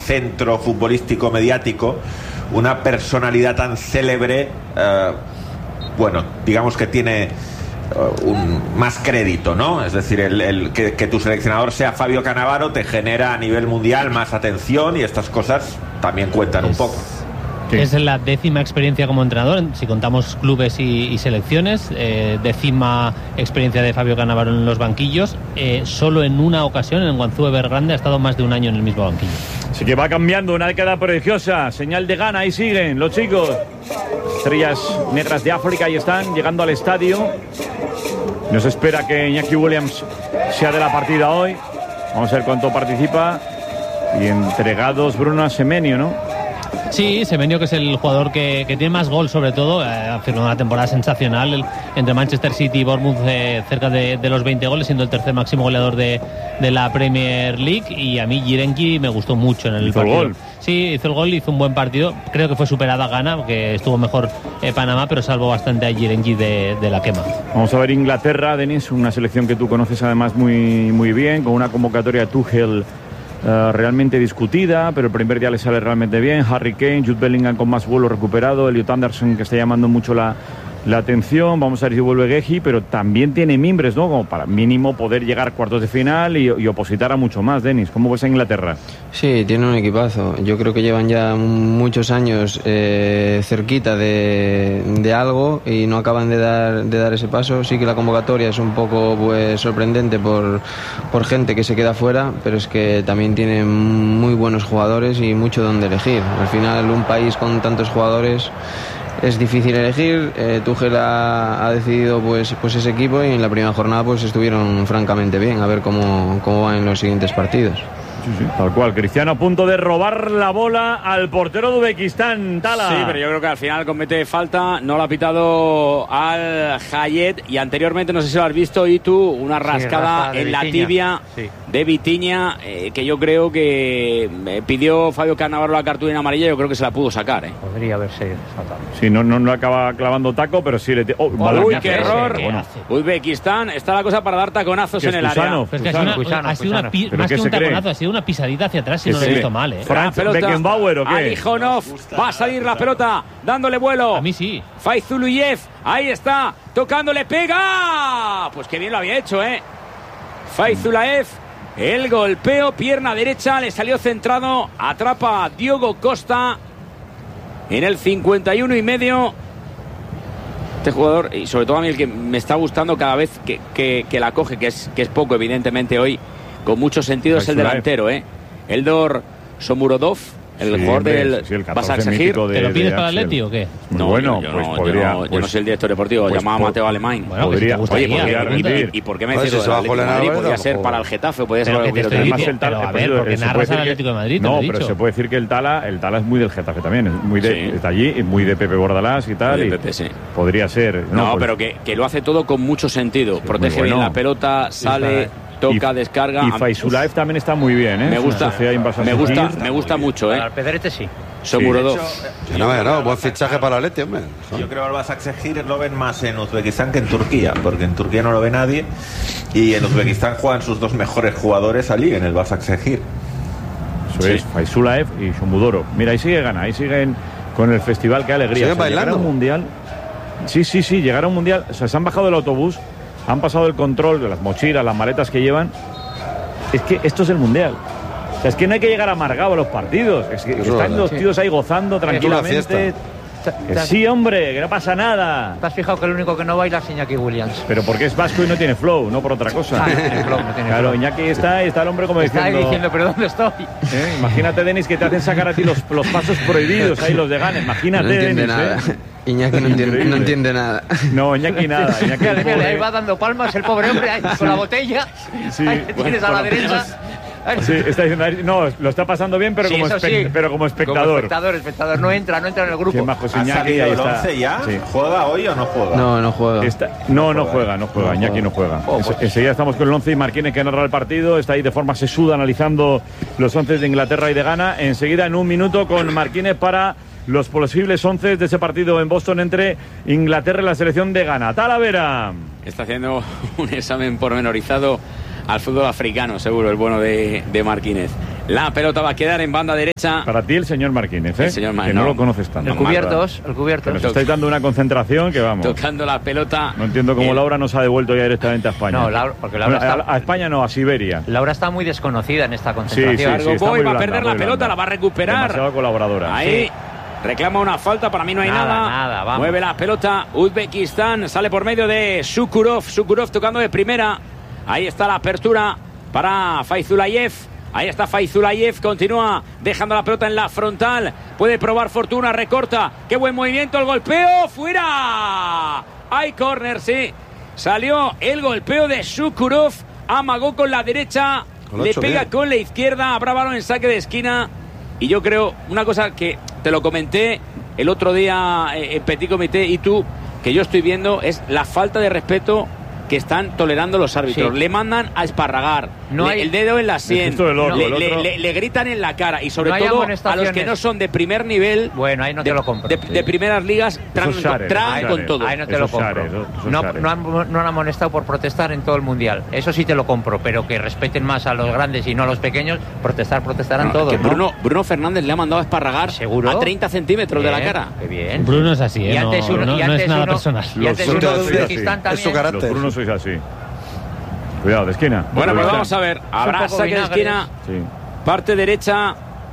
centro futbolístico mediático, una personalidad tan célebre, bueno, digamos que tiene más crédito, ¿no? Es decir, que tu seleccionador sea Fabio Cannavaro te genera a nivel mundial más atención, y estas cosas también cuentan un poco. Sí. Es la 10ª experiencia como entrenador, si contamos clubes y selecciones, 10ª experiencia de Fabio Cannavaro en los banquillos. Solo en una ocasión, en Guangzhou Evergrande, ha estado más de un año en el mismo banquillo. Así que va cambiando, una década prodigiosa. Señal de Ghana, ahí siguen los chicos. Estrellas negras de África, ahí están, llegando al estadio. Nos espera que Iñaki Williams sea de la partida hoy. Vamos a ver cuánto participa. Y entregados Bruno a Semenyo, ¿no? Sí, Semenyo, que es el jugador que tiene más gol, sobre todo. Ha firmado una temporada sensacional entre Manchester City y Bournemouth, cerca de los 20 goles, siendo el tercer máximo goleador de la Premier League. Y a mí Jirenki me gustó mucho en el partido. Gol. Sí, hizo el gol, hizo un buen partido. Creo que fue superada Ghana, porque estuvo mejor Panamá, pero salvó bastante a Jirenki de la quema. Vamos a ver Inglaterra, Denis, una selección que tú conoces además muy, muy bien, con una convocatoria de Tuchel realmente discutida, pero el primer día le sale realmente bien. Harry Kane, Jude Bellingham con más vuelo recuperado, Elliot Anderson, que está llamando mucho la atención. Vamos a ver si vuelve Guehi, pero también tiene mimbres, ¿no? Como para mínimo poder llegar a cuartos de final y opositar a mucho más. Denis, ¿cómo ves a Inglaterra? Sí, tiene un equipazo. Yo creo que llevan ya muchos años cerquita de algo y no acaban de dar ese paso. Sí que la convocatoria es un poco pues sorprendente por gente que se queda fuera, pero es que también tienen muy buenos jugadores y mucho donde elegir. Al final, un país con tantos jugadores es difícil elegir. Tuchel ha decidido pues ese equipo, y en la primera jornada pues estuvieron francamente bien. A ver cómo van en los siguientes partidos. Sí, tal cual. Cristiano a punto de robar la bola al portero de Uzbekistán, Tala. Sí, pero yo creo que al final comete falta, no lo ha pitado al Hayet, y anteriormente, no sé si lo has visto, y tú, una rascada en la tibia de Vitinha, que yo creo que pidió Fabio Cannavaro la cartulina amarilla, yo creo que se la pudo sacar. Podría haberse sacado. Sí, no acaba clavando taco, pero sí le... Uy, qué error. Uzbekistán, está la cosa para dar taconazos en el área. Ha sido más que un taconazo, ha sido una pisadita hacia atrás, si no lo he visto mal, Franz Beckenbauer, ¿o qué? Ali Honov, va a salir la pelota, dándole vuelo. A mí sí. Faizuliyev, ahí está, tocándole, pega. Pues qué bien lo había hecho, Faizuliyev, el golpeo, pierna derecha, le salió centrado, atrapa a Diogo Costa en el 51,5. Este jugador, y sobre todo a mí el que me está gustando cada vez que la coge, que es poco evidentemente hoy, con mucho sentido, es el delantero, Eldor Shomurodov, el jugador del Başakşehir. ¿Te lo pides para el Atleti o qué? No, bueno, yo pues no, podría. Yo no soy el director deportivo, llamaba Mateo Alemán. Bueno, podría rendir. ¿Y por qué me dices eso? Podría ser para el Getafe, o podría ser para cualquier otro. A ver, porque narras al Atlético de Madrid. No, pero se puede decir que el Tala es muy del Getafe también, es muy está allí, es muy de Pepe Bordalás y tal. Pepe, sí. Podría ser. No, pero que lo hace todo con mucho sentido. Protege bien la pelota, sale, toca, descarga. Y Faizulaev también está muy bien, Me gusta mucho, Para el Pedrete sí. Shomurodov. Buen fichaje para el Atleti, hombre. Yo creo que el Başakşehir lo ven más en Uzbekistán que en Turquía, porque en Turquía no lo ve nadie, y en Uzbekistán juegan sus dos mejores jugadores allí, en el Başakşehir. Eso es, Faizulaev y Shomudoro. Mira, ahí sigue Ghana, ahí siguen con el festival, qué alegría. ¿Siguen bailando? Llegar a un mundial. Sí, llegar a un mundial. O sea, se han bajado del autobús, han pasado el control de las mochilas, las maletas que llevan. Es que esto es el mundial. O sea, es que no hay que llegar amargado a los partidos. Es que están los tíos ahí gozando tranquilamente. Sí, hombre, que no pasa nada. ¿Te has fijado que el único que no baila es Iñaki Williams? Pero porque es vasco y no tiene flow, no por otra cosa. Claro, Iñaki está el hombre como está diciendo, ¿pero dónde estoy? Imagínate, Denis, que te hacen sacar a ti los pasos prohibidos, ahí los de Ghana. Imagínate, no entiende Denis, nada. Iñaki no entiende nada. No, Iñaki nada. Mira, ahí va dando palmas el pobre hombre ahí, con la botella. Sí, ahí tienes a la derecha. Sí, está diciendo, no, lo está pasando bien, pero, como, pero como espectador. Como espectador, no entra en el grupo. Qué majo es Iñaki, ahí está. ¿El 11 ya? Sí. ¿Juega hoy o no juega? No juega. No juega, Iñaki no juega. Enseguida estamos con el 11 y Marquínez, que narra el partido, está ahí de forma sesuda analizando los 11 de Inglaterra y de Ghana. Enseguida, en un minuto, con Marquínez para los posibles 11 de ese partido en Boston entre Inglaterra y la selección de Ghana. Talavera. Está haciendo un examen pormenorizado al fútbol africano, seguro, el bueno de Marquínez. La pelota va a quedar en banda derecha. Para ti el señor Marquínez, ¿eh? El señor que no lo conoces tanto. El cubiertos. Que nos estáis dando una concentración que vamos. Tocando la pelota. No entiendo cómo Laura nos ha devuelto ya directamente a España. No, Laura, porque Laura está... a España no, a Siberia. Laura está muy desconocida en esta concentración. Sí, está muy va a blanda, perder muy la pelota, blanda. la va a recuperar. Demasiado colaboradora. Ahí reclama una falta, para mí no hay Nada, vamos. Mueve la pelota Uzbekistán, sale por medio de Shukurov tocando de primera. Ahí está la apertura para Faizulayev. Ahí está Faizulayev, continúa dejando la pelota en la frontal. Puede probar fortuna, recorta. Qué buen movimiento, el golpeo, fuera. Hay córner, sí. Salió el golpeo de Shukurov, amagó con la derecha, le pega bien con la izquierda, habrá balón en saque de esquina. Y yo creo, una cosa que te lo comenté el otro día en Petit Comité y tú, que yo estoy viendo, es la falta de respeto que están tolerando los árbitros. Sí. Le mandan a esparragar, el dedo en la sien, le gritan en la cara y sobre todo a los que no son de primer nivel. Bueno, ahí no te lo compro. De primeras ligas, traen con todo. Ahí no te lo compro. No han amonestado por protestar en todo el mundial. Eso sí te lo compro, pero que respeten más a los grandes y no a los pequeños. Protestarán todos. Que Bruno Fernández le ha mandado a esparragar. ¿Seguro? A 30 centímetros de la cara. Qué bien. Bruno es así, y antes no es nada personal. Y antes uno de Uzbekistán también. Es su carácter. Los Brunos sois así. Cuidado, de esquina. Bueno, pues vamos a ver. Habrá saque de esquina. Sí. Parte derecha.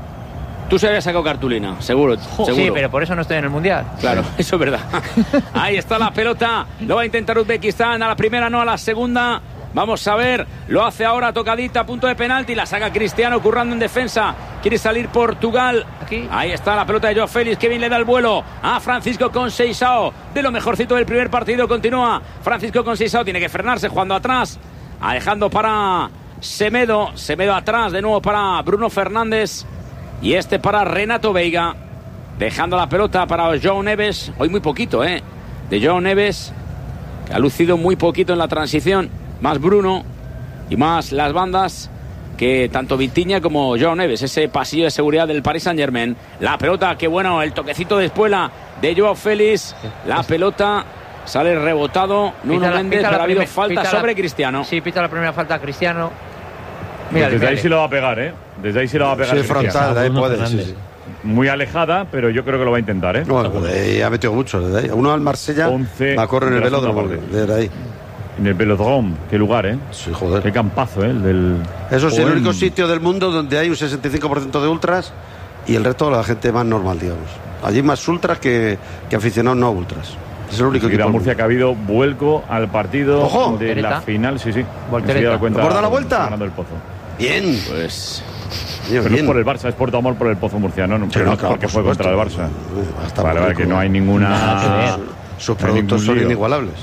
Tú se habías sacado cartulina, seguro. Sí, pero por eso no estoy en el mundial. Claro, eso es verdad. Ahí está la pelota. Lo va a intentar Uzbekistán. A la primera, no a la segunda. Vamos a ver. Lo hace ahora tocadita, punto de penalti. La saca Cristiano, currando en defensa. Quiere salir Portugal. Aquí. Ahí está la pelota de Joao Félix. Kevin le da el vuelo a Francisco Conceição. De lo mejorcito del primer partido. Continúa Francisco Conceição. Tiene que frenarse jugando atrás. Dejando para Semedo. Semedo atrás. De nuevo para Bruno Fernández. Y este para Renato Veiga. Dejando la pelota para João Neves. Hoy muy poquito, de João Neves. Que ha lucido muy poquito en la transición. Más Bruno y más las bandas que tanto Vitinha como João Neves. Ese pasillo de seguridad del Paris Saint-Germain. La pelota, qué bueno, el toquecito de espuela de Joao Félix. La pelota sale rebotado. Nuno Méndez, pero ha habido falta sobre Cristiano. Sí, pita la primera falta a Cristiano. Mira, desde ahí sí lo va a pegar, Desde ahí sí lo va a pegar. Sí, frontal, ahí puede. Sí. Muy alejada, pero yo creo que lo va a intentar, Bueno, ha metido mucho desde ahí. Uno al Marsella, va a correr en el velódromo desde ahí. En el Velodrome, qué lugar, Sí, joder. Qué campazo, Eso es el único sitio del mundo donde hay un 65% de ultras y el resto de la gente más normal, digamos. Allí más ultras que aficionados no ultras. Es el único equipo. Murcia, que ha habido vuelco al partido ¡Ojo! de la final, sí. Voltereta. ¿Borda la vuelta? Ganando el Pozo. Bien. Pues... Pero no es por el Barça, es por tu amor por el Pozo murciano, no, pero no claro, porque fue contra el Barça. Vale, que no hay ninguna... Sus productos son inigualables.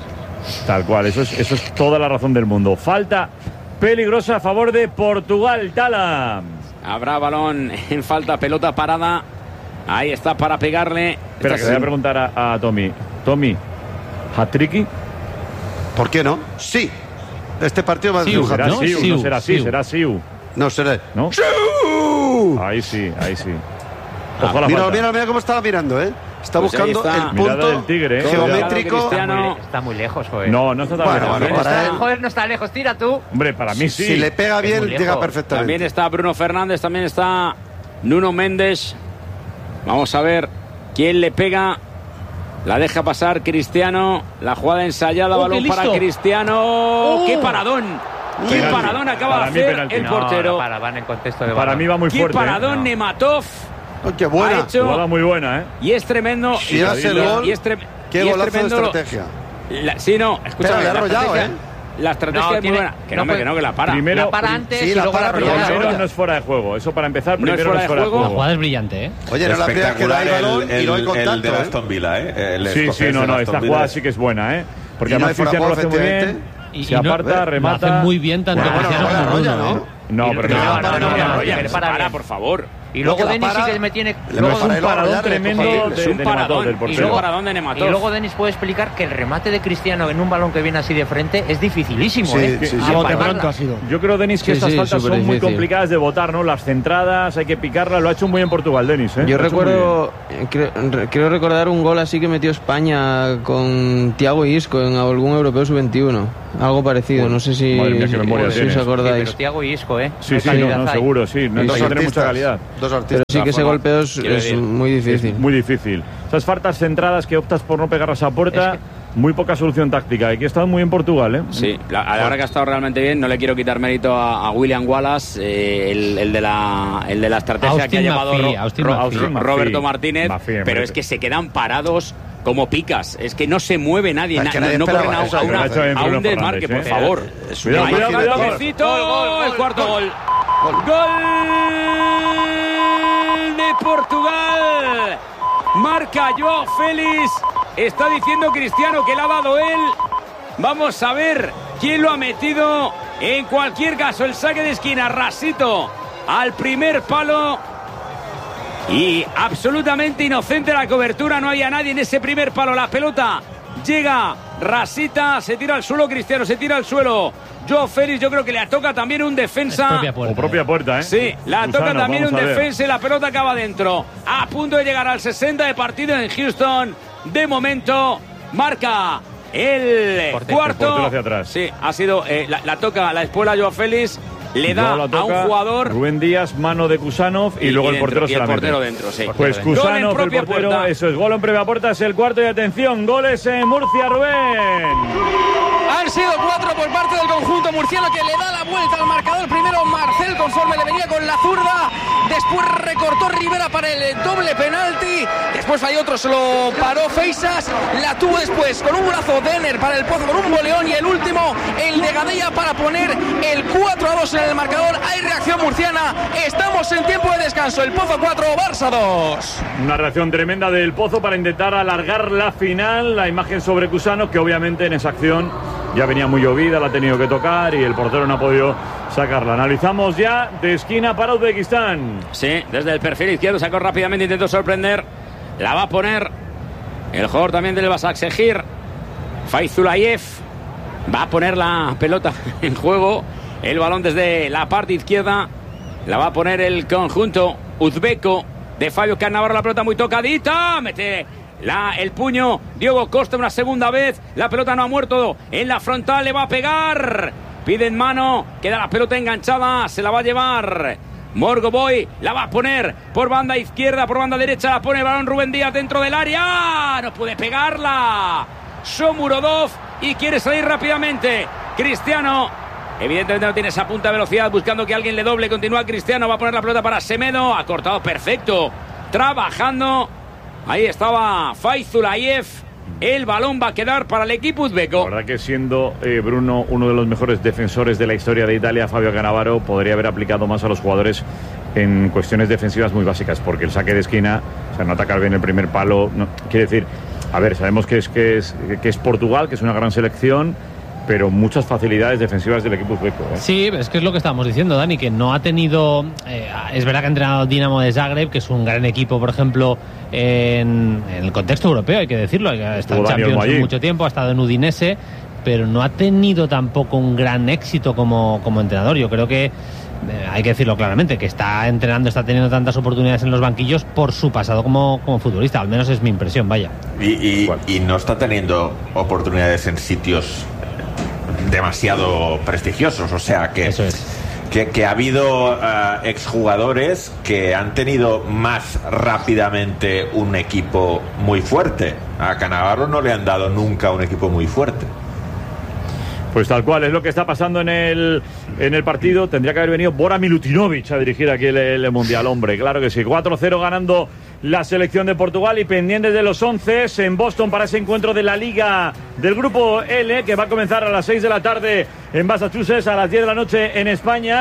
Tal cual, eso es toda la razón del mundo. Falta peligrosa a favor de Portugal, Tala. Habrá balón en falta, pelota parada. Ahí está para pegarle. Espera, que le voy a preguntar a Tommy. Tommy, ¿hat-tricky? ¿Por qué no? Sí. Este partido va a ser un hat-trick. No, Siu, no será así, será Siu. No, será. ¿No? ¡Siu! Ahí sí. Mira cómo estaba mirando, Está pues buscando el punto del tigre, geométrico. Está muy lejos, joder. No está tan lejos. Bueno, para él. Joder, no está lejos, tira tú. Hombre, para mí sí. Si le pega bien, llega perfectamente. También está Bruno Fernández, también está Nuno Méndez. Vamos a ver quién le pega. La deja pasar Cristiano. La jugada ensayada, balón para Cristiano. ¡Qué paradón! ¡Qué paradón acaba de hacer el portero! Van en contexto de para mí va muy fuerte. ¡Qué paradón Nematov! ¡Qué buena! Jugada muy buena, Y es tremendo. Si hace el gol, qué golazo de estrategia. Escúchame, le ha arrollado, La estrategia es muy buena. Que la para. Primero, la para antes sí, y luego la primero no es fuera de juego. Eso para empezar, primero no es fuera de juego. La jugada es brillante, Oye, no la primera que da el balón y no hay contacto. El de Aston Villa, Sí, esta jugada sí que es buena, Porque además Cristiano lo hace muy bien. Se aparta, remata. Lo hace muy bien tanto Cristiano como Bruno. No, pero para, por favor. Y luego Denis sí que me tiene... Es un paradón tremendo es un paradón del portero. Y luego Denis puede explicar que el remate de Cristiano en un balón que viene así de frente es dificilísimo. Pronto ha sido. Yo creo, Denis, que estas faltas son muy complicadas de botar, ¿no? Las centradas, hay que picarlas. Lo ha hecho muy en Portugal, Denis. Yo recuerdo, creo recordar un gol así que metió España con Thiago Isco en algún europeo sub-21. Algo parecido, no sé si os acordáis. Pero Thiago y Isco, Sí, seguro, sí. No tiene mucha calidad. Dos artistas. Pero sí que ese golpeo es muy difícil. Es muy difícil. Esas faltas centradas que optas por no pegarlas a puerta, muy poca solución táctica. Aquí ha estado muy en Portugal, ¿eh? Sí, la verdad que ha estado realmente bien. No le quiero quitar mérito a William Wallace, el de la estrategia Austin que ha llevado Roberto Martínez, pero es que se quedan parados como picas. Es que no se mueve nadie, no corren a un desmarque, por favor. Cuidado. El cuarto gol. Gol de Portugal. Marca Joao Félix. Está diciendo Cristiano que le ha dado él. Vamos a ver quién lo ha metido. En cualquier caso, el saque de esquina, rasito al primer palo. Y absolutamente inocente la cobertura. No había nadie en ese primer palo. La pelota llega rasita. Se tira al suelo Cristiano. Se tira al suelo Joao Félix. Yo creo que le toca también un defensa. Propia puerta, ¿eh? Sí, la toca también un defensa y la pelota acaba dentro. A punto de llegar al 60 de partido en Houston. De momento marca el cuarto. Hacia atrás. Sí, ha sido la toca la espuela Joao Félix. Le da a un jugador. Rubén Díaz, mano de Kusanov y luego el portero se la mete. El portero dentro, sí. Pues Kusanov, el portero, puerta. Eso es, gol en propia puerta, es el cuarto y atención, goles en Murcia, Rubén. Han sido 4 por parte del conjunto murciano que le da la vuelta al marcador. Primero Marcel conforme le venía con la zurda. Después recortó Rivera para el doble penalti. Después falló otro, se lo paró Feisas. La tuvo después con un brazo Denner para el Pozo, con un boleón. Y el último, el de Gadella para poner el 4-2 en el marcador. Hay reacción murciana. Estamos en tiempo de descanso. El Pozo 4, Barça 2. Una reacción tremenda del Pozo para intentar alargar la final. La imagen sobre Kusanov, que obviamente en esa acción ya venía muy llovida, la ha tenido que tocar y el portero no ha podido sacarla. Analizamos ya de esquina para Uzbekistán. Sí, desde el perfil izquierdo sacó rápidamente, intentó sorprender. La va a poner el jugador también del Basaksehir, Fayzulayev. Va a poner la pelota en juego. El balón desde la parte izquierda. La va a poner el conjunto uzbeco de Fabio Cannavaro. La pelota muy tocadita. Mete el puño Diogo Costa una segunda vez. La pelota no ha muerto en la frontal. Le va a pegar. Pide en mano. Queda la pelota enganchada. Se la va a llevar Morgoboy. La va a poner por banda izquierda, por banda derecha. La pone el balón Rubén Díaz dentro del área. No puede pegarla Shomurodov y quiere salir rápidamente Cristiano. Evidentemente no tiene esa punta de velocidad, buscando que alguien le doble. Continúa Cristiano, va a poner la pelota para Semedo. Ha cortado perfecto, trabajando. Ahí estaba Fayzulayev. El balón va a quedar para el equipo uzbeco. La verdad que siendo Bruno uno de los mejores defensores de la historia de Italia, Fabio Cannavaro podría haber aplicado más a los jugadores en cuestiones defensivas muy básicas, porque el saque de esquina, o sea, no atacar bien el primer palo, no, quiere decir, a ver, sabemos que es Portugal, que es una gran selección, pero muchas facilidades defensivas del equipo uzbeco, ¿eh? Sí, es que es lo que estábamos diciendo, Dani, que no ha tenido... es verdad que ha entrenado el Dinamo de Zagreb, que es un gran equipo, por ejemplo, en el contexto europeo, hay que decirlo. Ha estado en Champions mucho tiempo, ha estado en Udinese, pero no ha tenido tampoco un gran éxito como entrenador. Yo creo que hay que decirlo claramente, que está entrenando, está teniendo tantas oportunidades en los banquillos por su pasado como futbolista, al menos es mi impresión, vaya. Y no está teniendo oportunidades en sitios demasiado prestigiosos, o sea que eso es. Que ha habido exjugadores que han tenido más rápidamente un equipo muy fuerte. A Cannavaro no le han dado nunca un equipo muy fuerte. Pues tal cual, es lo que está pasando en el partido. Tendría que haber venido Bora Milutinovic a dirigir aquí el Mundial, hombre, claro que sí. 4-0 ganando la selección de Portugal y pendientes de los 11 en Boston para ese encuentro de la Liga del Grupo L, que va a comenzar a las 6 de la tarde en Massachusetts, a las 10 de la noche en España.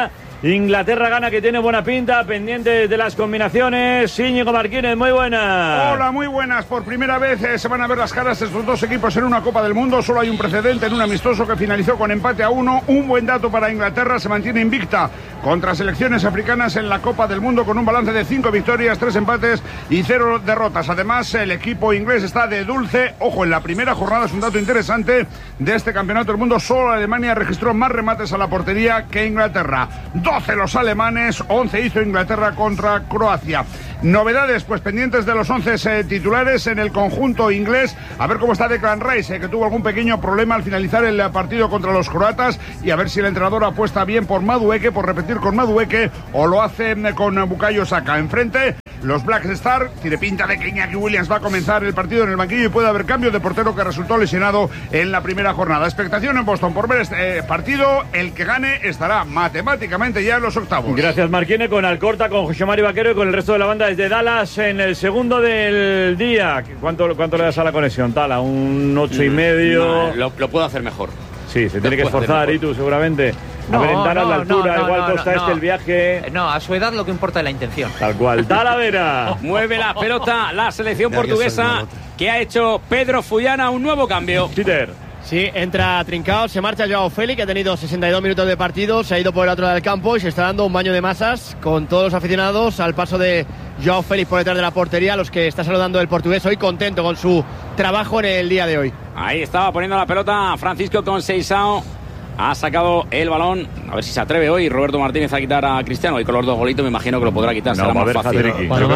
Inglaterra gana, que tiene buena pinta, pendiente de las combinaciones. Íñigo Martínez, muy buenas. Hola, muy buenas. Por primera vez se van a ver las caras de estos dos equipos en una Copa del Mundo. Solo hay un precedente en un amistoso que finalizó con empate a 1. Un buen dato para Inglaterra, se mantiene invicta contra selecciones africanas en la Copa del Mundo con un balance de 5 victorias, 3 empates y 0 derrotas. Además, el equipo inglés está de dulce. Ojo, en la primera jornada es un dato interesante de este Campeonato del Mundo. Solo Alemania registró más remates a la portería que Inglaterra. 12 los alemanes, 11 hizo Inglaterra contra Croacia. Novedades, pues pendientes de los 11 titulares en el conjunto inglés. A ver cómo está Declan Rice, que tuvo algún pequeño problema al finalizar el partido contra los croatas, y a ver si el entrenador apuesta bien por Madueke, por repetir con Madueke, o lo hace con Bukayo Saka. Enfrente, los Black Star. Tiene pinta de que Iñaki Williams va a comenzar el partido en el banquillo y puede haber cambio de portero, que resultó lesionado en la primera jornada. Expectación en Boston por ver este partido. El que gane estará matemáticamente ya en los octavos. Gracias, Marquine, con Alcorta, con José Mari Vaquero y con el resto de la banda desde Dallas en el segundo del día. ¿Cuánto le das a la conexión, Tala? ¿Un 8,5? Lo puedo hacer mejor. Sí, se tiene que esforzar, y tú seguramente. A ver, en Dallas la altura, igual costa el viaje. No, a su edad lo que importa es la intención. Tal cual. Talavera. Mueve la pelota la selección portuguesa, que ha hecho Pedro Fullana un nuevo cambio. Peter. Sí, entra Trincao, se marcha Joao Félix, que ha tenido 62 minutos de partido, se ha ido por el otro lado del campo y se está dando un baño de masas con todos los aficionados al paso de Joao Félix por detrás de la portería, los que está saludando el portugués hoy, contento con su trabajo en el día de hoy. Ahí estaba poniendo la pelota Francisco Conceição. Ha sacado el balón, a ver si se atreve hoy Roberto Martínez a quitar a Cristiano. Y con los dos golitos me imagino que lo podrá quitar, será más fácil.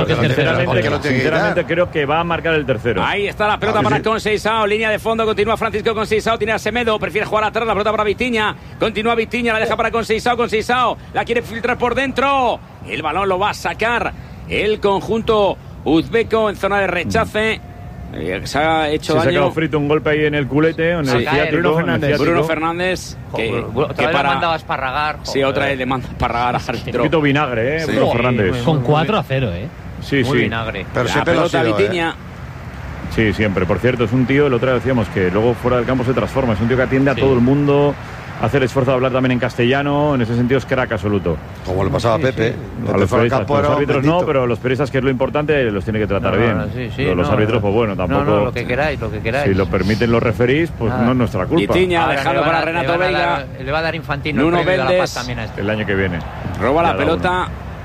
Sinceramente creo que va a marcar el tercero. Ahí está la pelota para Conceição, línea de fondo, continúa Francisco Conceição, tiene a Semedo, prefiere jugar atrás, la pelota para Vitinha, continúa Vitinha, la deja para Conceição, la quiere filtrar por dentro, el balón lo va a sacar el conjunto uzbeco en zona de rechace. Se ha hecho daño. Se ha sacado frito un golpe ahí en el culete, en el ciático. Bruno Fernández, que para... le mandaba a esparragar. Sí, otra vez le manda a esparragar a árbitro. Un poquito vinagre, Bruno Fernández. Con 4-0, Sí, muy vinagre. Pero la pelota Vitinha. Sí, siempre. Por cierto, es un tío, el otro día decíamos que luego fuera del campo se transforma. Es un tío que atiende a todo el mundo, hace el esfuerzo de hablar también en castellano. En ese sentido es crack absoluto. Como le pasaba a Pepe. A los periodistas, los árbitros no, pero los periodistas, que es lo importante, los tiene que tratar bien. Los árbitros, pues bueno, tampoco. No, lo que queráis. Si lo permiten los referís, pues no es nuestra culpa. Vitinha dejando para Renato Veiga. Le va a dar Infantino Nuno Mendes también a este. El año que viene. Roba la pelota.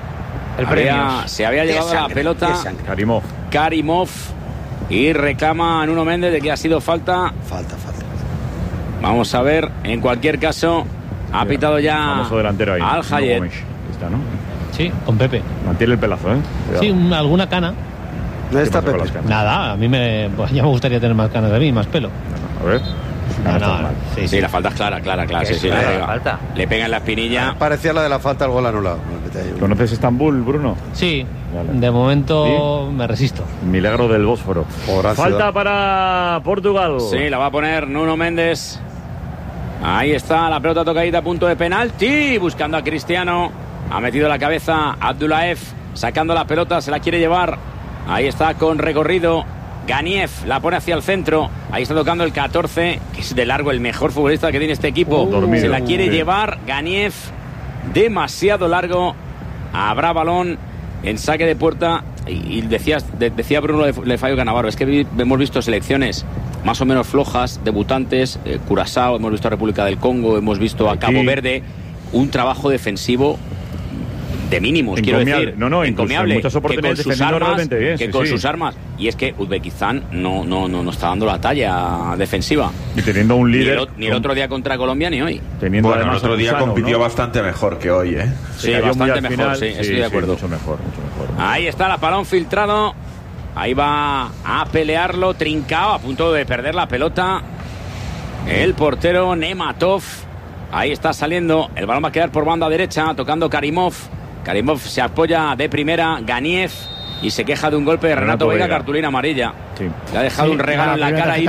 Se había llevado la pelota Karimov y reclama a Nuno Mendes de que ha sido falta. Falta. Vamos a ver, en cualquier caso, ha pitado ya Al Hayet. Está, ¿no? Sí, con Pepe. Mantiene el pelazo, Sí, alguna cana. ¿Dónde está Pepe? Nada, a mí ya me gustaría tener más canas de mí, más pelo. A ver. Sí, la falta es clara. Sí, falta. Le pega en la espinilla. Parecía la de la falta al gol anulado. ¿Conoces Estambul, Bruno? Sí, vale. De momento me resisto. Milagro del Bósforo. Falta para Portugal. Sí, la va a poner Nuno Mendes. Ahí está la pelota tocadita a punto de penalti, buscando a Cristiano. Ha metido la cabeza Abdullaev, sacando la pelota, se la quiere llevar. Ahí está con recorrido. Ganiev la pone hacia el centro. Ahí está tocando el 14, que es de largo el mejor futbolista que tiene este equipo. Se la quiere llevar Ganiev, demasiado largo. Habrá balón en saque de puerta. Y decía Bruno Lefebvre Cannavaro, es que hemos visto selecciones más o menos flojas, debutantes, Curazao, hemos visto a República del Congo, hemos visto a Cabo Verde, un trabajo defensivo de mínimos, quiero decir, encomiable, muchas oportunidades defendiendo realmente bien, con sus armas, y es que Uzbekistán no está dando la talla defensiva, y teniendo un líder ni el otro día contra Colombia ni hoy. Bueno, el otro día compitió bastante mejor que hoy, sí, bastante mejor, final, sí, estoy de acuerdo. Mucho mejor. Ahí está el balón filtrado, ahí va a pelearlo Trincao, a punto de perder la pelota el portero Nematov. Ahí está saliendo, el balón va a quedar por banda derecha, tocando Karimov se apoya de primera, Ganiev, y se queja de un golpe de Renato Veiga, cartulina amarilla. Sí. Le ha dejado un regalo en la cara ahí.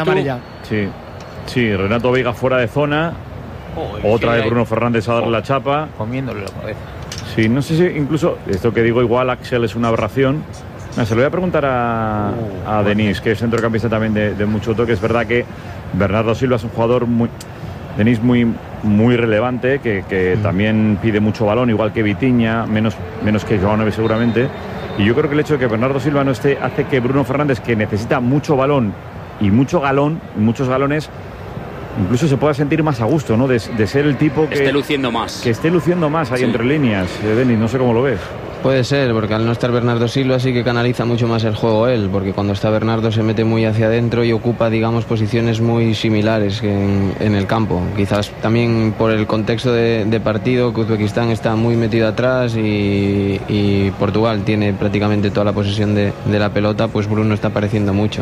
Sí, Renato Veiga fuera de zona. Otra vez Bruno Fernández a darle la chapa. Comiéndole la cabeza. Sí, no sé si incluso, esto que digo, igual Axel es una aberración. Se lo voy a preguntar a Denis, que es centrocampista también de mucho toque. Es verdad que Bernardo Silva es un jugador muy muy relevante, que también pide mucho balón, igual que Vitinha, menos que Joao Neves seguramente. Y yo creo que el hecho de que Bernardo Silva no esté hace que Bruno Fernández, que necesita mucho balón y muchos galones, incluso se pueda sentir más a gusto, ¿no? De ser el tipo que esté luciendo más ahí entre líneas. Denis, no sé cómo lo ves. Puede ser, porque al no estar Bernardo Silva sí que canaliza mucho más el juego él, porque cuando está Bernardo se mete muy hacia adentro y ocupa, digamos, posiciones muy similares que en el campo. Quizás también por el contexto de partido, que Uzbekistán está muy metido atrás y Portugal tiene prácticamente toda la posesión de la pelota, pues Bruno está apareciendo mucho.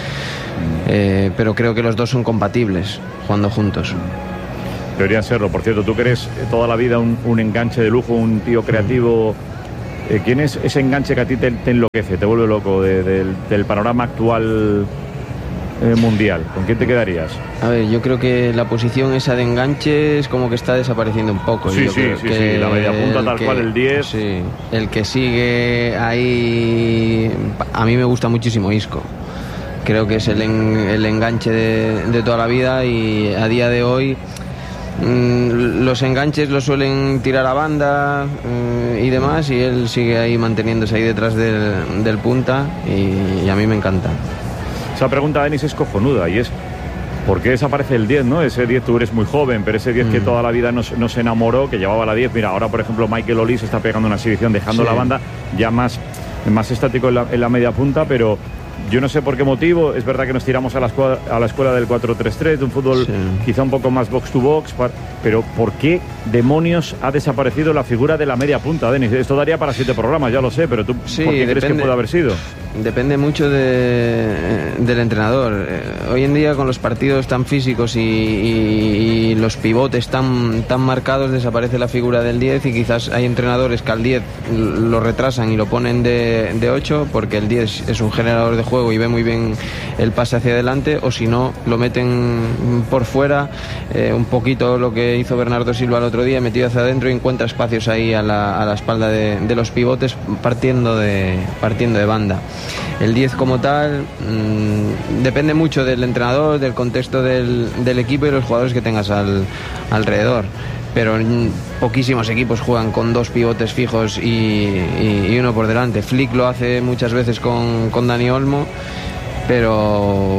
Pero creo que los dos son compatibles jugando juntos. Deberían serlo. Por cierto, tú que eres toda la vida un enganche de lujo, un tío creativo. ¿Quién es ese enganche que a ti te enloquece, te vuelve loco del panorama actual mundial? ¿Con quién te quedarías? A ver, yo creo que la posición esa de enganche es como que está desapareciendo un poco. Sí, la media punta tal cual, el 10. Sí, el que sigue ahí, a mí me gusta muchísimo Isco. Creo que es el enganche de toda la vida y a día de hoy los enganches los suelen tirar a banda y demás, y él sigue ahí manteniéndose ahí detrás del punta y a mí me encanta. Esa pregunta, Denis, es cojonuda, y es ¿por qué desaparece el 10, no? Ese 10, tú eres muy joven, pero ese 10 que toda la vida nos enamoró, que llevaba la 10. Mira, ahora por ejemplo Michael Olise está pegando una exhibición dejando la banda ya más estático en la media punta, pero yo no sé por qué motivo. Es verdad que nos tiramos a la escuela del 4-3-3, de un fútbol quizá un poco más box to box, pero ¿por qué demonios ha desaparecido la figura de la media punta, Denis? Esto daría para 7 programas, ya lo sé, pero tú ¿por qué crees que puede haber sido? Depende mucho del entrenador. Hoy en día, con los partidos tan físicos y los pivotes tan marcados, desaparece la figura del 10, y quizás hay entrenadores que al 10 lo retrasan y lo ponen de 8 porque el 10 es un generador de juego y ve muy bien el pase hacia adelante, o si no, lo meten por fuera, un poquito lo que hizo Bernardo Silva el otro día, metido hacia adentro, y encuentra espacios ahí a la espalda de los pivotes partiendo de banda. El 10 como tal depende mucho del entrenador, del contexto del equipo y los jugadores que tengas alrededor. Pero poquísimos equipos juegan con 2 pivotes fijos y uno por delante. Flick lo hace muchas veces con Dani Olmo, pero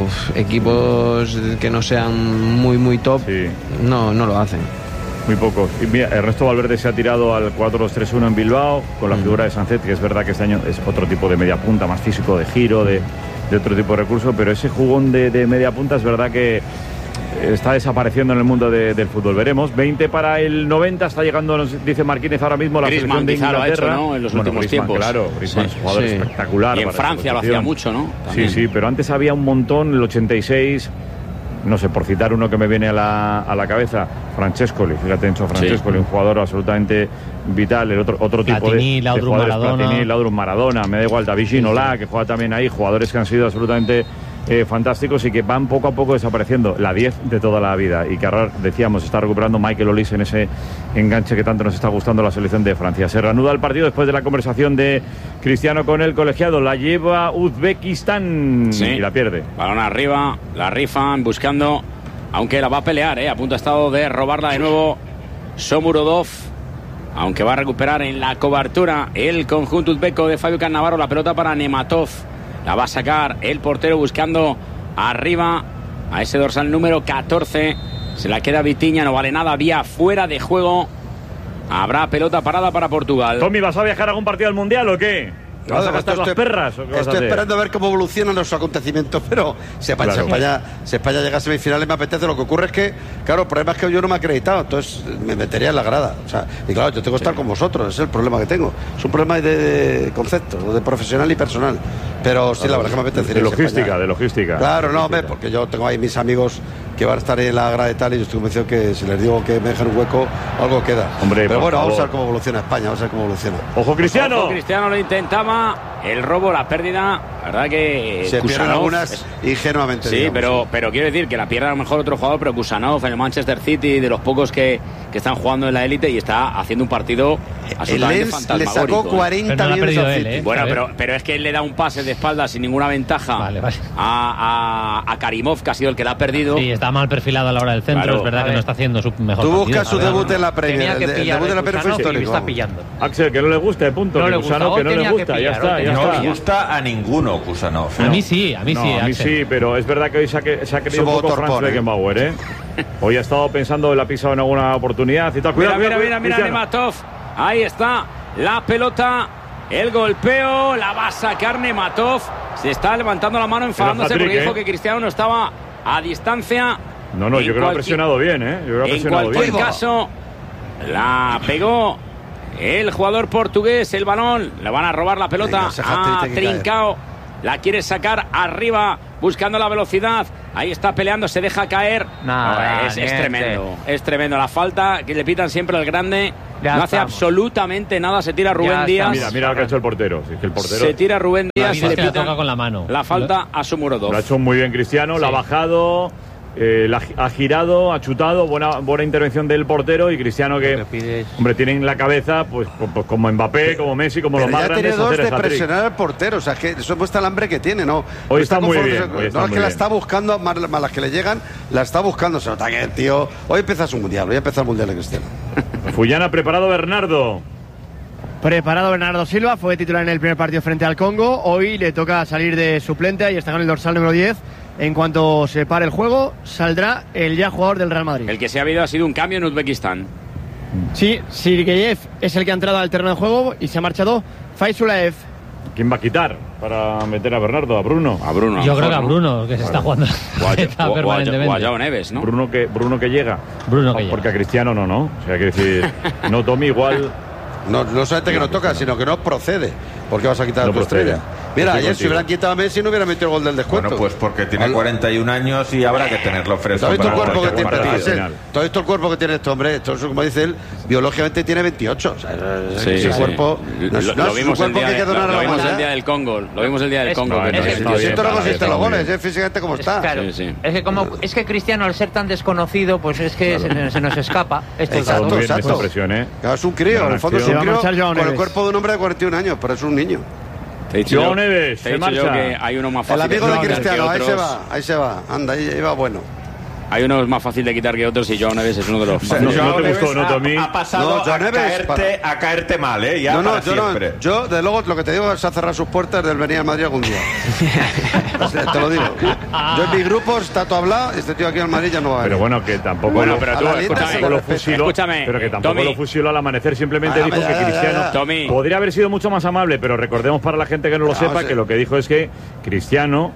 equipos que no sean muy top no lo hacen. Muy pocos. Y mira, Ernesto Valverde se ha tirado al 4-2-3-1 en Bilbao con la figura de Sancet, que es verdad que este año es otro tipo de media punta, más físico, de giro, de otro tipo de recurso, pero ese jugón de media punta es verdad que está desapareciendo en el mundo del fútbol. Veremos. 20 para el 90, está llegando, nos dice Marquínez ahora mismo, la selección de Inglaterra. Lo ha hecho, ¿no? En los últimos tiempos. Claro, Griezmann es un jugador espectacular. Y en Francia lo hacía mucho, ¿no? También. Sí, pero antes había un montón, el 86... No sé, por citar uno que me viene a la cabeza, Francescoli, fíjate, Enzo Francescoli, un jugador absolutamente vital. El otro tipo de jugadores, Platini, Laudrup, Maradona, me da igual, David Ginola, que juega también ahí, jugadores que han sido absolutamente fantásticos y que van poco a poco desapareciendo. La 10 de toda la vida, y que ahora, decíamos, está recuperando Michael Olise en ese enganche que tanto nos está gustando la selección de Francia. Se reanuda el partido después de la conversación de Cristiano con el colegiado. La lleva Uzbekistán y la pierde. Balón arriba, la rifan buscando, aunque la va a pelear, a punto ha estado de robarla de nuevo Shomurodov, aunque va a recuperar en la cobertura el conjunto uzbeco de Fabio Cannavaro. La pelota para Nematov, la va a sacar el portero buscando arriba a ese dorsal número 14. Se la queda Vitinha, no vale nada, vía fuera de juego. Habrá pelota parada para Portugal. Tommy, ¿vas a viajar a algún partido del Mundial o qué? ¿Vas a gastar las perras? Estoy esperando a ver cómo evolucionan los acontecimientos, pero si España llega a semifinales me apetece. Lo que ocurre es que, claro, el problema es que yo no me he acreditado, entonces me metería en la grada. O sea, y claro, yo tengo que estar con vosotros, ese es el problema que tengo. Es un problema de conceptos, de profesional y personal. Pero sí, la verdad es que me apetece. De logística. Claro, no, hombre, porque yo tengo ahí mis amigos que van a estar en la grada y tal, y yo estoy convencido que si les digo que me dejan un hueco, algo queda. Hombre, pero bueno, vamos a ver cómo evoluciona España, vamos a ver cómo evoluciona. ¡Ojo, Cristiano! Ojo, Cristiano lo intentaba, el robo, la pérdida, la verdad que se pierden algunas ingenuamente. Sí, digamos, pero quiero decir que la pierde a lo mejor otro jugador, pero Kusanov en el Manchester City, de los pocos que están jugando en la élite, y está haciendo un partido absolutamente fantasmagórico. Le sacó 40 millones al City. Bueno, pero es que él le da un pase de espalda sin ninguna ventaja a Karimov, que ha sido el que la ha perdido. Sí, está mal perfilado a la hora del centro. Claro. Es verdad que no está haciendo su mejor Tú partido. buscas su debut en la Premier. Tenía que El pillar debut de la el Premier fue Gusano y histórico. está pillando. Axel, que no le gusta, punto. No que le gusta, Gusano, hoy que no le tenía que gusta. Ya pillar, está, hoy ya tenía No que está. gusta a ninguno, Kusanov. A mí sí, No, a mí Axel. sí, pero es verdad que hoy se ha querido un Subo poco torpón, Franz Beckenbauer, ¿eh? Hoy ha estado pensando, la ha pisado en alguna oportunidad y tal. Mira, Cuidado, mira Cristiano. Nematov. Ahí está la pelota. El golpeo. La va a sacar Nematov. Se está levantando la mano enfadándose hat-trick, porque dijo ¿eh? que Cristiano no estaba a distancia. No, yo creo que lo ha presionado bien, ¿eh? Yo creo que ha En presionado cualquier bien. caso, la pegó el jugador portugués. El balón. Le van a robar la pelota. Venga, ese hat-trick A tiene que caer. Trincao. La quiere sacar arriba, buscando la velocidad. Ahí está peleando, se deja caer. Nada, es niente. tremendo. Es tremendo. La falta que le pitan siempre al grande. Ya no hace estamos. absolutamente nada. Se tira Rubén Ya Díaz. Mira lo que ha hecho el portero. Si es que el portero Se tira Rubén Díaz. Dices Le que la pitan toca con la mano. la falta a Shomurodov. lo ha hecho muy bien Cristiano, la ha Sí. bajado, ha girado, ha chutado, buena intervención del portero y Cristiano que, Lo que pides. hombre, tiene en la cabeza, pues como Mbappé, como Messi, como Pero los más ya tiene grandes, dos hacer de el hat-trick. presionar al portero. O sea, es que eso muestra el hambre que tiene, ¿no? Hoy No está muy conforme- bien, hoy está No, es muy que la bien. está buscando, más las que le llegan, la está buscando. Se nota que el tío. Hoy empieza su mundial, hoy empieza el mundial de Cristiano. Fullana preparado Bernardo. Preparado Bernardo Silva, fue titular en el primer partido frente al Congo. Hoy le toca salir de suplente, ahí está con el dorsal número 10. En cuanto se pare el juego, saldrá el ya jugador del Real Madrid. El que se ha habido ha sido un cambio en Uzbekistán. Sí, Sirgeyev es el que ha entrado al terreno de juego y se ha marchado Faisulaev. ¿Quién va a quitar para meter a Bernardo? ¿A Bruno? A Bruno. Yo creo que a Bruno, que se está jugando está permanentemente. O a Joao Neves, ¿no? Bruno que llega. Bruno que Porque a Cristiano no. O sea, quiere decir, no, Tommy, igual. No solamente que no toca, sino que no procede. ¿Por qué vas a quitar No a tu procede. estrella? Mira, Estoy ayer si contigo. hubieran quitado a Messi no hubiera metido el gol del descuento. Bueno, pues porque tiene 41 años y habrá que tenerlo ¿Tú fresco. has visto el para cuerpo que cualquier tiene partido. Axel? ¿Tú has visto el cuerpo que tiene este hombre? Esto es como dice él, biológicamente tiene 28. O sea, ese cuerpo. No es Lo un vimos el cuerpo que hay que donar a la el día humanidad. del Congo. Lo vimos el día del Congo. no, que es que no- está Siento no bien, consiste está los muy goles, bien. físicamente como está. Claro, Sí, sí. es que Cristiano, al ser tan desconocido, pues es que se nos escapa estos Exacto, Muy bien exacto. esa presión, ¿eh? Claro, es un crío, en el fondo es Se un va a crío marchar Joao con el Neves. cuerpo de un hombre de 41 años, pero es un niño. Te he dicho Joao yo- Neves, te he se dicho yo marcha. que hay uno más El fácil amigo de quitar que Cristiano, otros. ahí se va. Anda, ahí va bueno. Hay uno más fácil de quitar que otros y Joao Neves es uno de los sea, No, fáciles. no te Neves gustó, ¿no, Tommy? ha pasado No, Joao a, Neves, a caerte mal, ¿eh? Ya No, para yo siempre. no. Yo, de luego, lo que te digo es a cerrar sus puertas del venir a Madrid algún día. O sea, te lo digo. Yo en mi grupo está todo hablado, este tío aquí al Madrid ya no va a Pero venir. bueno, que tampoco, Bueno, pero a tú, la lista escúchame, se lo lo respeto. fusiló, Escúchame, pero que tampoco Tommy. lo fusiló al amanecer, simplemente Ah, dijo ya, que ya, Cristiano ya. Tommy. podría haber sido mucho más amable, pero recordemos para la gente que no lo Vamos, sepa que lo que dijo es que Cristiano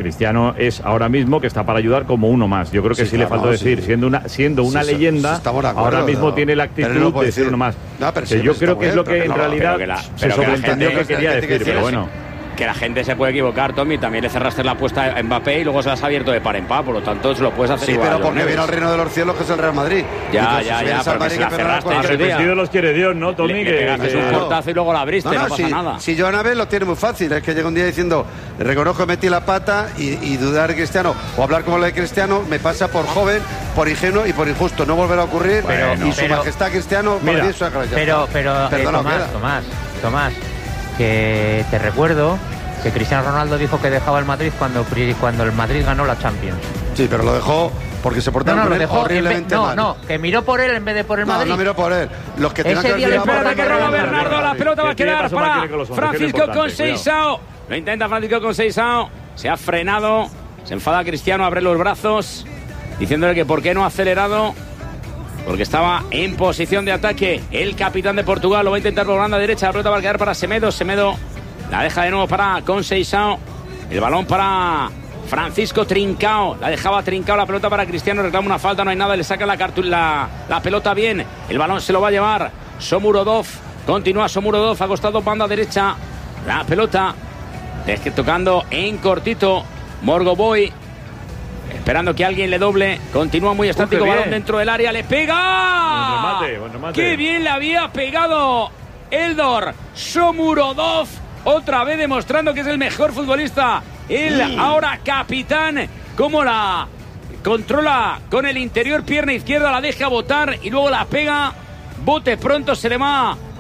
es ahora mismo que está para ayudar como uno más. Yo creo que Sí, sí, le claro, faltó sí. decir, siendo una Sí, leyenda, estamos de acuerdo, ahora mismo pero- tiene la pero actitud no lo puede de decir decir. uno más. No, pero Que sí, yo está creo que es bien, lo que pero en no, realidad pero que la- se pero que la sobreentendió gente- que quería que decir, pero bueno. Que la gente se puede equivocar, Tommy. También le cerraste la apuesta a Mbappé y luego se la has abierto de par en par. Por lo tanto, se lo puedes hacer Sí, igual. pero a Joao porque Neves. viene al reino de los cielos que es el Real Madrid. Ya, Entonces, ya, si vienes pero al que Madrid se la que perdonar cerraste en cualquier su día. día. Arrepentido los quiere Dios, ¿no, Tommy? Le pegaste Que- un portazo y luego la abriste, no pasa nada. Si Joao Neves lo tiene muy fácil, es que llega un día diciendo, reconozco que metí la pata y dudar de Cristiano o hablar como lo de Cristiano me pasa por joven, por ingenuo y por injusto. No volverá a ocurrir. Y su majestad Cristiano, para Mira, mí eso es gracia. Pero Perdona, Tomás, que te recuerdo que Cristiano Ronaldo dijo que dejaba el Madrid cuando el Madrid ganó la Champions. Sí, pero lo dejó porque se portaron No, con lo él dejó horriblemente mal. que miró por él en vez de por el Madrid. No miró por él. Los que tenían Ese que día haber le mirado por Espérate el que roba Madrid. Bernardo, la pelota va a Que tiene quedar paso para Martínez con los hombres, que es lo Francisco importante, Conceição. Lo intenta Francisco Conceição, se ha frenado, se enfada Cristiano, abre los brazos, diciéndole que por qué no ha acelerado, porque estaba en posición de ataque. El capitán de Portugal lo va a intentar por banda derecha, la pelota va a quedar para Semedo, Semedo la deja de nuevo para Conceição, el balón para Francisco Trincao, la dejaba Trincao, la pelota para Cristiano, reclama una falta, no hay nada, le saca la pelota bien, el balón se lo va a llevar Shomurodov, continúa Shomurodov, ha costado banda derecha, la pelota tocando en cortito, Morgoboy esperando que alguien le doble, continúa muy estático, qué bien. balón dentro del área, le pega, Buen remate. qué bien le había pegado Eldor Shomurodov, otra vez demostrando que es el mejor futbolista, el ahora capitán, como la controla con el interior, pierna izquierda, la deja botar y luego la pega, bote pronto, se le va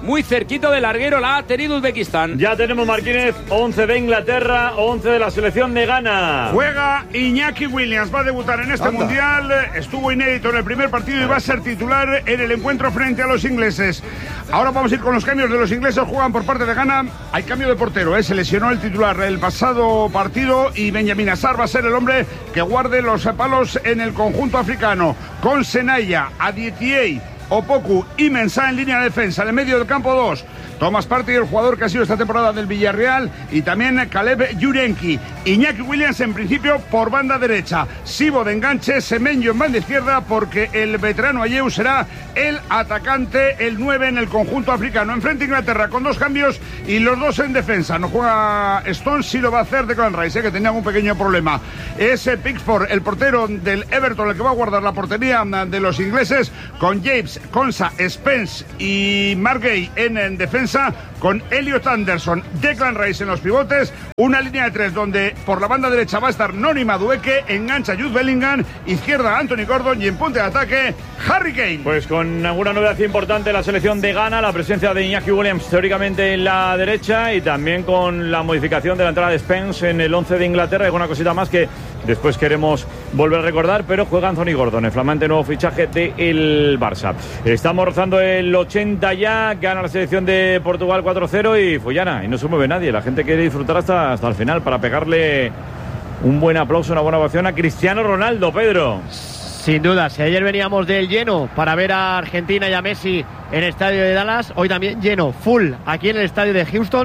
muy cerquito del larguero, la ha tenido Uzbekistán. Ya tenemos, Martínez, 11 de Inglaterra, 11 de la selección de Ghana. Juega Iñaki Williams, va a debutar en este mundial, estuvo inédito en el primer partido y va a ser titular en el encuentro frente a los ingleses. Ahora vamos a ir con los cambios de los ingleses. Juegan por parte de Ghana, hay cambio de portero, se lesionó el titular el pasado partido y Benjamin Assar va a ser el hombre que guarde los palos en el conjunto africano, con Senaya, Adietie, Opoku y Mensah en línea de defensa. En medio del campo 2, Thomas Partey, el jugador que ha sido esta temporada del Villarreal, y también Caleb Jurenki. Iñaki Williams en principio por banda derecha, Sibo de enganche, Semenyo en banda izquierda, porque el veterano Ayew será el atacante, el 9 en el conjunto africano. Enfrente Inglaterra con 2 cambios y los 2 en defensa. No juega Stones, sí lo va a hacer Declan Rice, que tenía un pequeño problema. Es Pickford, el portero del Everton, el que va a guardar la portería de los ingleses, con James, Konsa, Spence y Margay en defensa, con Elliot Anderson, Declan Rice en los pivotes, una línea de 3 donde por la banda derecha va a estar Noni Madueke, engancha Jude Bellingham, izquierda Anthony Gordon y en punto de ataque Harry Kane. Pues con alguna novedad importante la selección de Ghana, la presencia de Iñaki Williams teóricamente en la derecha y también con la modificación de la entrada de Spence en el 11 de Inglaterra. Hay una cosita más que después queremos volver a recordar, pero juega Anthony Gordon, el flamante nuevo fichaje del Barça. Estamos rozando el 80 ya, gana la selección de Portugal 4-0 y Fullana, y no se mueve nadie. La gente quiere disfrutar hasta el final para pegarle un buen aplauso, una buena ovación a Cristiano Ronaldo, Pedro. Sin duda, si ayer veníamos del lleno para ver a Argentina y a Messi en el estadio de Dallas, hoy también lleno, full, aquí en el estadio de Houston,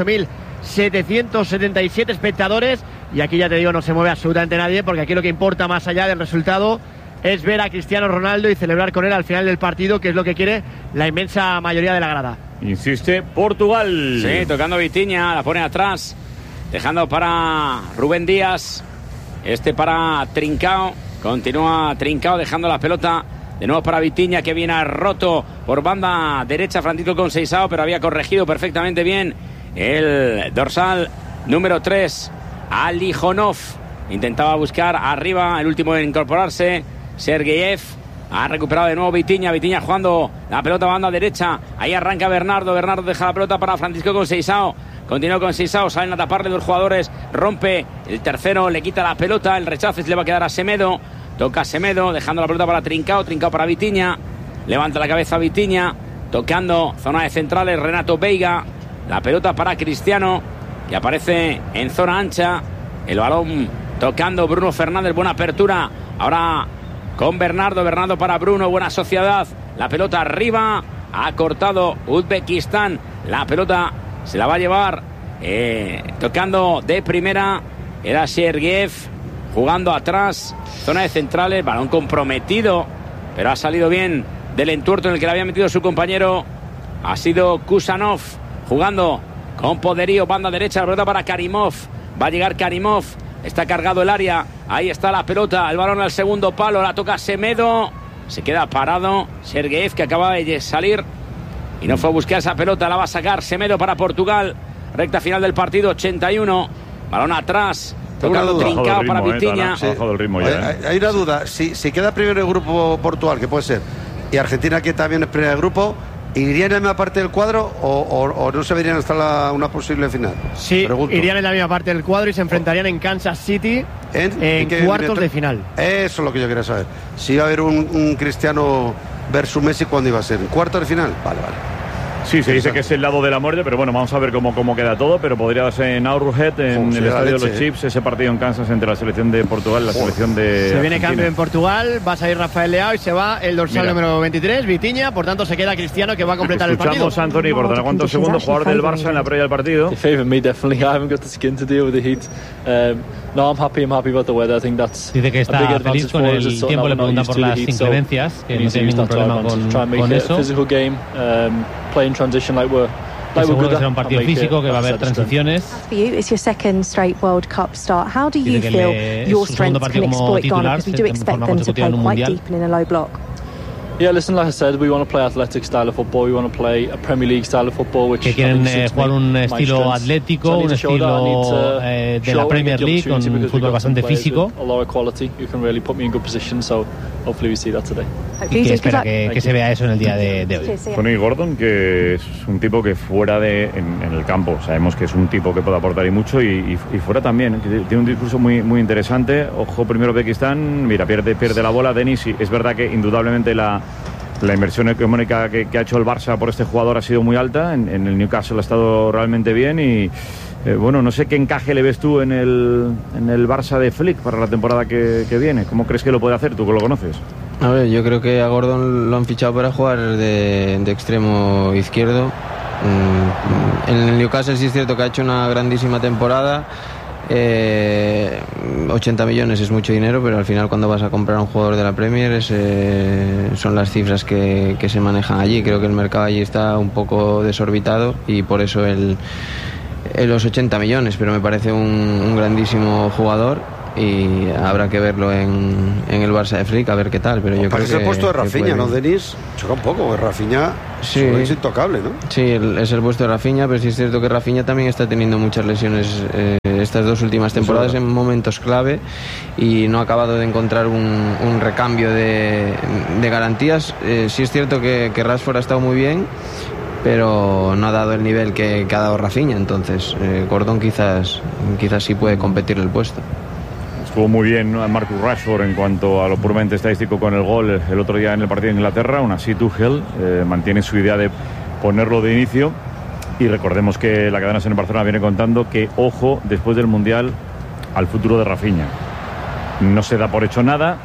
68.777 espectadores, y aquí ya te digo, no se mueve absolutamente nadie, porque aquí lo que importa más allá del resultado es ver a Cristiano Ronaldo y celebrar con él al final del partido, que es lo que quiere la inmensa mayoría de la grada. Insiste Portugal. Sí, tocando Vitinha, la pone atrás, dejando para Rubén Díaz, para Trincao, continúa Trincao dejando la pelota de nuevo para Vitinha, que viene roto por banda derecha Francisco Conceição, pero había corregido perfectamente bien el dorsal número 3, Alijonov. Intentaba buscar arriba, el último en incorporarse, Sergeyev. Ha recuperado de nuevo Vitinha jugando la pelota a banda derecha. Ahí arranca Bernardo deja la pelota para Francisco Conceição. Continúa Conceição, salen a taparle 2 jugadores, rompe el tercero, le quita la pelota, el rechazo se le va a quedar a Semedo. Toca Semedo, dejando la pelota para Trincao para Vitinha. Levanta la cabeza Vitinha, tocando zona de centrales Renato Veiga. La pelota para Cristiano, que aparece en zona ancha. El balón tocando Bruno Fernández, buena apertura. Ahora con Bernardo para Bruno, buena sociedad. La pelota arriba, ha cortado Uzbekistán. La pelota se la va a llevar tocando de primera. Era Sergeyev, jugando atrás, zona de centrales, balón comprometido, pero ha salido bien del entuerto en el que le había metido su compañero. Ha sido Kusanov, jugando con poderío, banda derecha, la pelota para Karimov. Va a llegar Karimov, está cargado el área, ahí está la pelota, el balón al segundo palo, la toca Semedo, se queda parado Sergeyev, que acaba de salir y no fue a buscar esa pelota, la va a sacar Semedo para Portugal. Recta final del partido, 81, balón atrás, tocando Trincao para Vitinha. Hay una duda, si queda primero el grupo Portugal, que puede ser, y Argentina, que también es primero del grupo, ¿irían en la misma parte del cuadro o no se verían hasta una posible final? Sí, irían en la misma parte del cuadro y se enfrentarían en Kansas City en cuartos de final. Eso es lo que yo quería saber. Si iba a haber un Cristiano versus Messi, ¿cuándo iba a ser? ¿En cuartos de final? Vale. Sí, se dice que es el lado de la muerte, pero bueno, vamos a ver cómo queda todo, pero podría darse en Arrowhead, en el estadio de los Chiefs, ese partido en Kansas entre la selección de Portugal y la selección de Se viene Argentina. cambio en Portugal, va a salir Rafael Leao y se va el dorsal número 23, Vitinha, por tanto se queda Cristiano, que va a completar el partido. Escuchamos a Anthony Gordon, ¿a cuántos segundos? Jugador del Barça en la previa del partido. Favour me definitely. I haven't got the skin to deal with the heat. No, I'm happy about the weather. I think that's dice que está feliz con el tiempo, le pregunta por las inclemencias, que no tiene ningún problema con eso. Physical game, playing transition like we're seguro que será un partido físico, que va a haber transiciones. It's your second straight World Cup start. How do you feel your strengths can exploit Ghana, because we do expect them to play quite deep and in a low block? Yeah, listen, like I said, we want to play athletic style of football. We want to play a Premier League style of football, which que quieren jugar un estilo atlético, un estilo de la Premier League, con un fútbol bastante físico. A lot of quality. You can really put me in good position, so hopefully we see that today. Y que espera que se vea eso en el día de hoy. Tony Gordon, que es un tipo que fuera en el campo sabemos que es un tipo que puede aportar y mucho, y fuera también, que tiene un discurso muy, muy interesante. Ojo, primero Uzbekistán, mira, pierde la bola Denis, y es verdad que indudablemente la inversión económica que ha hecho el Barça por este jugador ha sido muy alta. En el Newcastle ha estado realmente bien y bueno, no sé qué encaje le ves tú en el Barça de Flick para la temporada que viene. ¿Cómo crees que lo puede hacer, tú que lo conoces? A ver, yo creo que a Gordon lo han fichado para jugar de extremo izquierdo. En el Newcastle sí es cierto que ha hecho una grandísima temporada. 80 millones es mucho dinero, pero al final cuando vas a comprar a un jugador de la Premier son las cifras que se manejan allí. Creo que el mercado allí está un poco desorbitado y por eso los 80 millones, pero me parece un grandísimo jugador y habrá que verlo en el Barça de Flick, a ver qué tal. Pero yo creo que el puesto de Rafinha, ¿no, Denis? Choca un poco, porque Rafinha es intocable, ¿no? Sí, es el puesto de Rafinha, pero sí es cierto que Rafinha también está teniendo muchas lesiones estas dos últimas temporadas en momentos clave y no ha acabado de encontrar un recambio de garantías. Sí es cierto que Rashford ha estado muy bien, pero no ha dado el nivel que ha dado Rafinha, entonces Gordon quizás sí puede competir el puesto. Estuvo muy bien, ¿no?, Marcus Rashford en cuanto a lo puramente estadístico con el gol el otro día en el partido de Inglaterra. Aún así Tuchel mantiene su idea de ponerlo de inicio, y recordemos que la cadena SER en Barcelona viene contando que, ojo, después del Mundial, al futuro de Rafinha. No se da por hecho nada,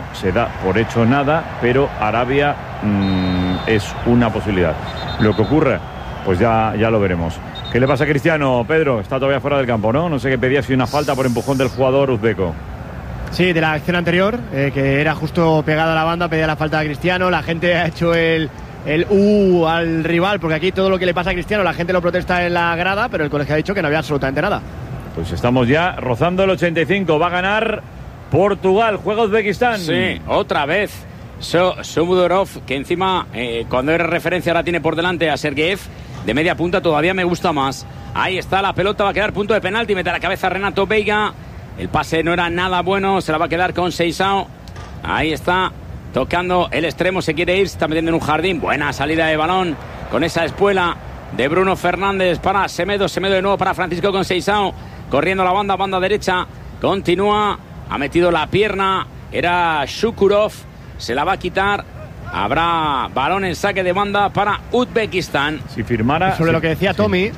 pero Arabia es una posibilidad. Lo que ocurre, pues ya lo veremos. ¿Qué le pasa a Cristiano, Pedro? Está todavía fuera del campo, ¿no? No sé qué pedía, si una falta por empujón del jugador uzbeco. Sí, de la acción anterior, que era justo pegada a la banda, pedía la falta a Cristiano. La gente ha hecho el al rival, porque aquí todo lo que le pasa a Cristiano la gente lo protesta en la grada, pero el colegio ha dicho que no había absolutamente nada. Pues estamos ya rozando el 85. Va a ganar Portugal, juega Uzbekistán. Sí, otra vez Shomudorov, que encima cuando era referencia ahora tiene por delante a Sergeyev. De media punta todavía me gusta más. Ahí está la pelota, va a quedar punto de penalti. Mete la cabeza Renato Veiga. El pase no era nada bueno, se la va a quedar con Seisao. Ahí está, tocando el extremo, se quiere ir, se está metiendo en un jardín. Buena salida de balón con esa espuela de Bruno Fernández para Semedo. Semedo de nuevo para Francisco con Seisao. Corriendo la banda derecha. Continúa, ha metido la pierna. Era Shukurov, se la va a quitar. Habrá balón en saque de banda para Uzbekistán. Si firmara... Sobre lo que decía Tommy,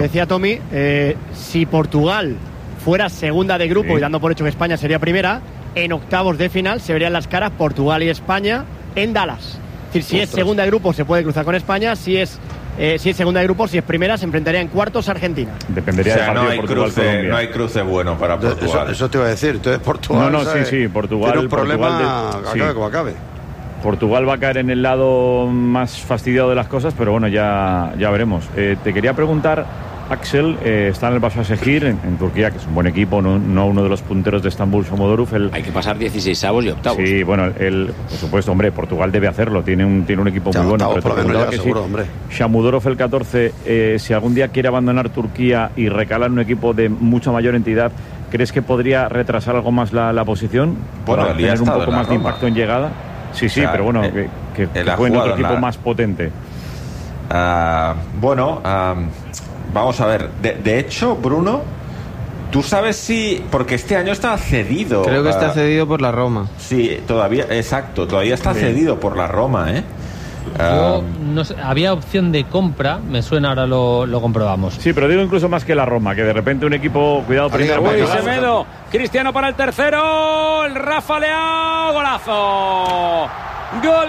si Portugal fuera segunda de grupo y dando por hecho que España sería primera, en octavos de final se verían las caras Portugal y España en Dallas. Es decir, si es segunda de grupo se puede cruzar con España, si es segunda de grupo, si es primera se enfrentaría en cuartos Argentina. Dependería del partido Portugal-Colombia. No hay cruce bueno para Portugal. Eso te iba a decir. Entonces Portugal Portugal tiene un problema, acabe como acabe. Portugal va a caer en el lado más fastidiado de las cosas, pero bueno, ya veremos. Te quería preguntar, Axel, está en el Başakşehir en Turquía, que es un buen equipo, no uno de los punteros de Estambul, Shomodorov. Hay que pasar 16avos y octavos. Sí, bueno, por supuesto, hombre, Portugal debe hacerlo, tiene un equipo muy bueno. Pero por lo menos ya, seguro, hombre. Shomodorov, el 14, si algún día quiere abandonar Turquía y recalar en un equipo de mucha mayor entidad, ¿crees que podría retrasar algo más la posición? Bueno, para tener un poco más de impacto en llegada. Sí, o sea, pero bueno, que fue en otro equipo más potente. Vamos a ver. De hecho, Bruno, ¿tú sabes si...? Porque este año está cedido. Creo que está cedido por la Roma. Sí, todavía está cedido por la Roma, ¿eh? No sé, había opción de compra, me suena, ahora lo comprobamos. Sí, pero digo incluso más que la Roma, que de repente un equipo, cuidado, primero. Uy, Semedo, Cristiano para el tercero, el Rafa Leao, golazo. Gol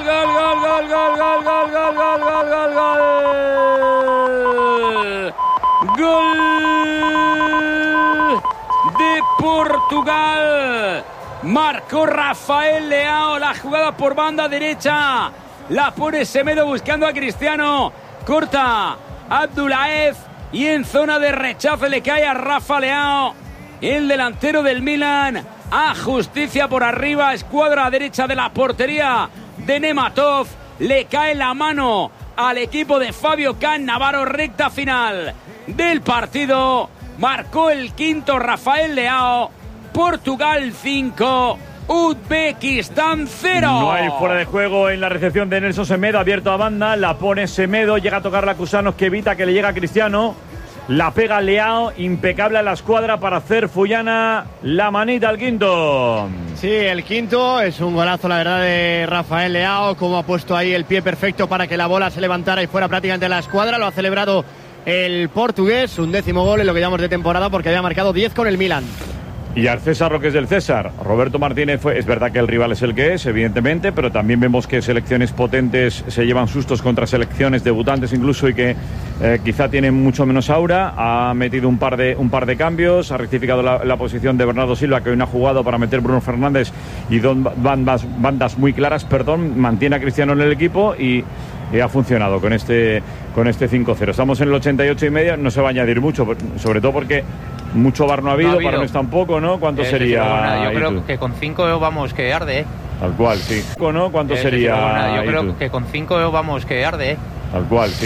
de Portugal. Marcó Rafael Leao, la jugada por banda derecha. La pone Semedo buscando a Cristiano. Corta Abdulaev y en zona de rechazo le cae a Rafa Leao, el delantero del Milan. A justicia por arriba, escuadra derecha de la portería de Nematov. Le cae la mano al equipo de Fabio Cannavaro. Recta final del partido. Marcó el quinto Rafael Leao. Portugal 5, Uzbekistán 0. No hay fuera de juego en la recepción de Nelson Semedo. Abierto a banda, la pone Semedo. Llega a tocar la Cusanos, que evita que le llegue a Cristiano. La pega Leao, impecable a la escuadra para hacer Fullana la manita al quinto. Sí, el quinto es un golazo, la verdad, de Rafael Leao, como ha puesto ahí el pie perfecto para que la bola se levantara y fuera prácticamente la escuadra. Lo ha celebrado el portugués, un 10º gol en lo que llamamos de temporada, porque había marcado 10 con el Milan. Y al César lo que es del César. Roberto Martínez es verdad que el rival es el que es, evidentemente, pero también vemos que selecciones potentes se llevan sustos contra selecciones debutantes incluso, y que quizá tienen mucho menos aura. Ha metido un par de cambios, ha rectificado la posición de Bernardo Silva, que hoy no ha jugado, para meter Bruno Fernández y dos bandas muy claras, mantiene a Cristiano en el equipo y ha funcionado con este 5-0. Estamos en el 88,5, no se va a añadir mucho, sobre todo porque mucho VAR no ha habido, Parones tampoco, ¿no? ¿Cuánto sería? Yo creo que con 5 vamos, que arde, ¿eh? Tal cual, sí. ¿No? ¿Cuánto sería? Yo creo que con 5 vamos, que arde, ¿eh? Tal cual, sí.